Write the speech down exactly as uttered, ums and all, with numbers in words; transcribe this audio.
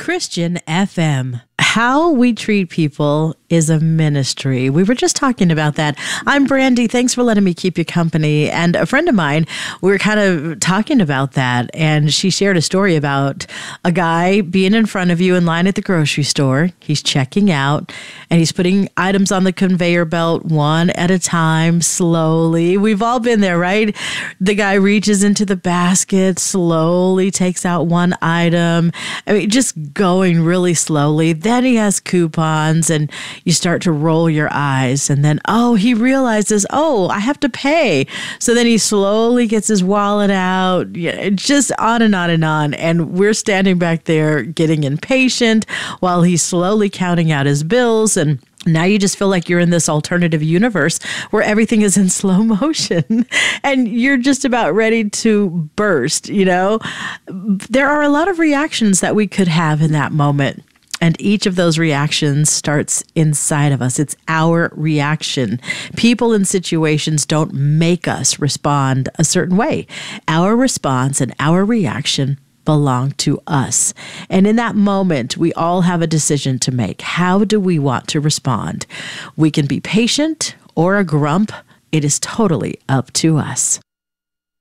Christian F M. How we treat people is a ministry. We were just talking about that. I'm Brandy. Thanks for letting me keep you company. And a friend of mine, we were kind of talking about that, and she shared a story about a guy being in front of you in line at the grocery store. He's checking out, and he's putting items on the conveyor belt one at a time, slowly. We've all been there, right? The guy reaches into the basket, slowly takes out one item. I mean, just going really slowly. Then he has coupons, and you start to roll your eyes. And then, oh, he realizes, oh, I have to pay. So then he slowly gets his wallet out, yeah, just on and on and on. And we're standing back there getting impatient while he's slowly counting out his bills. And now you just feel like you're in this alternative universe where everything is in slow motion and you're just about ready to burst, you know? There are a lot of reactions that we could have in that moment. And each of those reactions starts inside of us. It's our reaction. People and situations don't make us respond a certain way. Our response and our reaction belong to us. And in that moment, we all have a decision to make. How do we want to respond? We can be patient or a grump. It is totally up to us.